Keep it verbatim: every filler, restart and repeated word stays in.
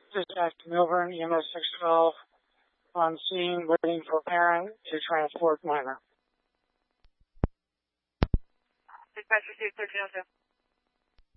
Dispatch Milburn, E M S six twelve, on scene waiting for parent to transport minor. Dispatch received thirteen oh two.